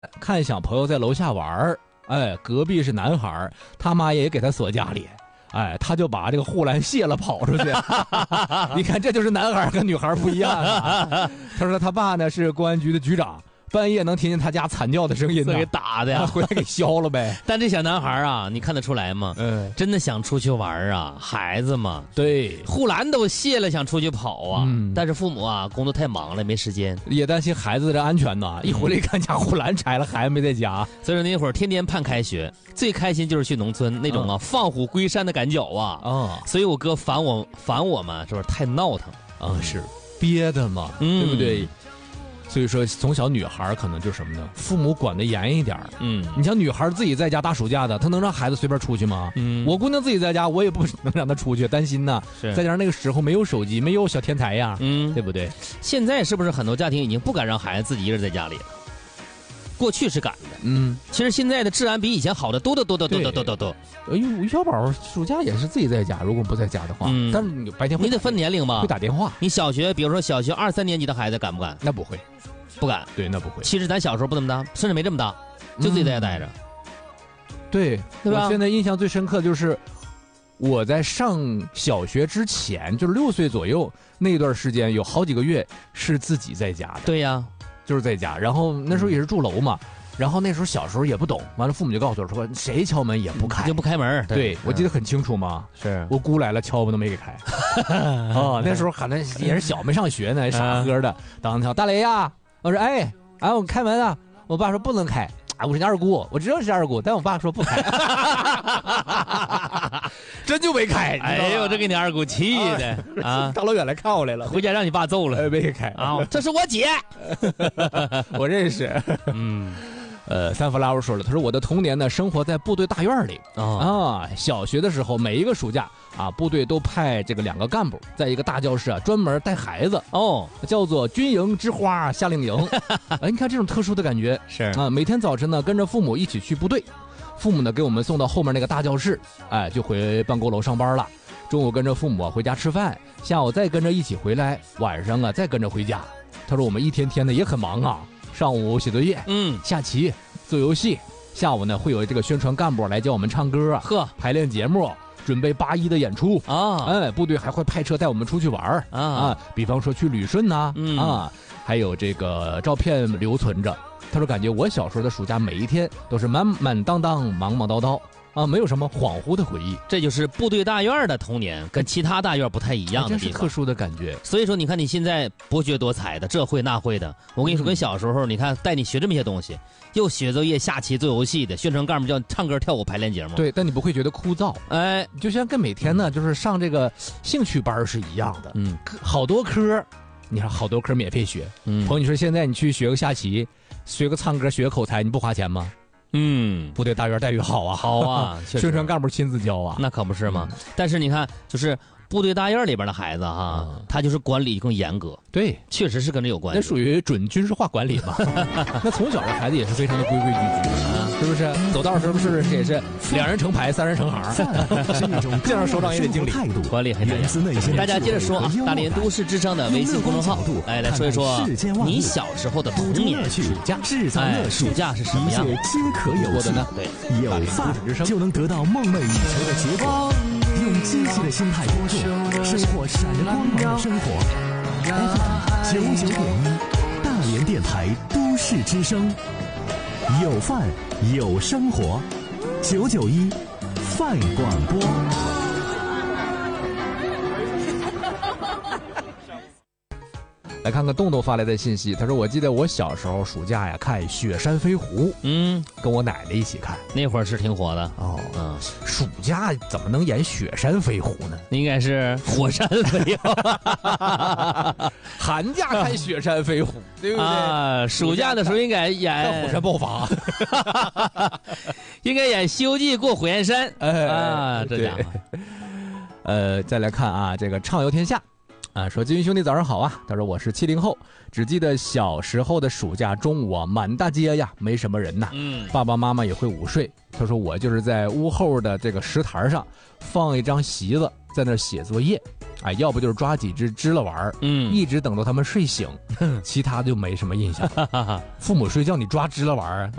看小朋友在楼下玩儿，哎，隔壁是男孩儿，他妈也给他锁家里，哎，他就把这个护栏卸了跑出去。你看，这就是男孩跟女孩不一样啊。他说他爸呢是公安局的局长，半夜能听见他家惨叫的声音呢， 给打的呀， 回来给削了呗。 但这小男孩啊，你看得出来吗？真的想出去玩啊，孩子嘛。 对， 护栏都卸了，想出去跑啊。但是父母啊，工作太忙了，没时间， 也担心孩子的安全呐。一回来一看家护栏拆了，孩子没在家， 所以说那会儿天天盼开学，最开心就是去农村那种啊，放虎归山的感觉啊。所以我哥烦我嘛，是不是太闹腾啊？是憋的嘛，对不对？所以说，从小女孩可能就是什么呢？父母管得严一点。你像女孩自己在家大暑假的，她能让孩子随便出去吗？我姑娘自己在家，我也不能让她出去，担心呢。再加上那个时候没有手机，没有小天台呀，对不对？ 现在是不是很多家庭已经不敢让孩子自己一个人在家里了？过去是敢的，其实现在的治安比以前好的多。 哎呦，小宝暑假也是自己在家，如果不在家的话，但是你白天你得分年龄吧， 会打电话。 你小学，比如说小学2、3年级的孩子敢不敢？ 那不会， 不敢。 对，那不会。 其实咱小时候不那么大，甚至没这么大，就自己在家待着。 对吧？ 我现在印象最深刻就是我在上小学之前，就是6岁左右那段时间，有好几个月是自己在家的。 对呀。 就是在家，然后那时候也是住楼嘛，然后那时候小时候也不懂，完了父母就告诉我说谁敲门也不开， 就不开门。 对，我记得很清楚嘛， 是我姑来了敲门都没给开。那时候可能也是小，没上学呢，傻呵的。当敲大雷呀，我说哎，我开门啊，我爸说不能开。我是你二姑，我知道是二姑，但我爸说不开。真就没开。 哎呦，这给你二姑气的啊！ 大老远来看我来了， 回家让你爸揍了。 没开啊！这是我姐， 我认识。三福拉乌说了，他说我的童年呢，生活在部队大院里小学的时候，每一个暑假啊，部队都派这个2个干部，在一个大教室啊，专门带孩子叫做军营之花夏令营。你看这种特殊的感觉是啊，每天早晨呢，跟着父母一起去部队，父母呢给我们送到后面那个大教室，就回办公楼上班了。中午跟着父母回家吃饭，下午再跟着一起回来，晚上啊再跟着回家。他说我们一天天的也很忙啊。上午写作业，下棋、做游戏，下午呢会有这个宣传干部来教我们唱歌排练节目，准备8·1的演出部队还会派车带我们出去玩比方说去旅顺还有这个照片留存着。他说感觉我小时候的暑假每一天都是满满当当、忙忙叨叨没有什么恍惚的回忆。 这就是部队大院的童年，跟其他大院不太一样的地方， 真是特殊的感觉。 所以说，你看你现在博学多才的，这会那会的。我跟你说，跟小时候你看带你学这么些东西，又写作业、下棋、做游戏的，宣传干部叫唱歌、跳舞、排练节目。 对，但你不会觉得枯燥，就像跟每天呢，就是上这个兴趣班是一样的。好多科，你看好多科免费学。朋友，你说现在你去学个下棋，学个唱歌，学个口才，你不花钱吗？部队大院待遇好啊，宣传干部亲自教啊， 那可不是吗？但是你看，就是部队大院里边的孩子他就是管理更严格， 对， 确实是跟这有关系。 那属于准军事化管理嘛。那从小的孩子也是非常的规规矩矩，是不是？走道是不是也是2人成排，3人成行？这样首长也得敬礼， 管理很严。大家接着说大连都市之声的微信公众号，来说一说你小时候的童年暑假，暑假是什么样？ 皆可有的呢？ 对， 有饭就能得到梦寐以求的结果。用积极的心态工作，收获闪着光芒的生活。FM99.1，大连电台都市之声，有饭有生活，991饭广播。 来看看洞洞发来的信息，他说我记得我小时候暑假呀看《雪山飞狐》，跟我奶奶一起看， 那会儿是挺火的暑假怎么能演《雪山飞狐》呢？ 应该是火山飞狐。 寒假看《雪山飞狐》，对不对？ 暑假的时候应该演火山爆发， 应该演《西游记》过火焰山这家伙。 再来看这个畅游天下。说金云兄弟早上好啊！他说我是70后，只记得小时候的暑假中午满大街呀，没什么人呐。爸爸妈妈也会午睡。他说我就是在屋后的这个石台上放一张席子，在那写作业。 哎，要不就是抓几只支了玩一直等到他们睡醒，其他就没什么印象。父母睡觉你抓支了玩